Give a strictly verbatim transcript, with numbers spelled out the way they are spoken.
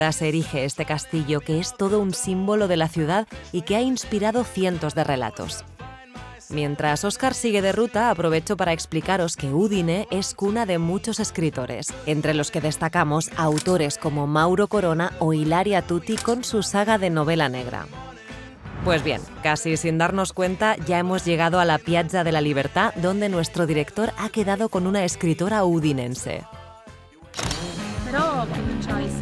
se erige este castillo, que es todo un símbolo de la ciudad y que ha inspirado cientos de relatos. Mientras Óscar sigue de ruta, aprovecho para explicaros que Udine es cuna de muchos escritores, entre los que destacamos autores como Mauro Corona o Ilaria Tutti con su saga de novela negra. Pues bien, casi sin darnos cuenta, ya hemos llegado a la Piazza de la Libertad, donde nuestro director ha quedado con una escritora udinense. Però pronunciai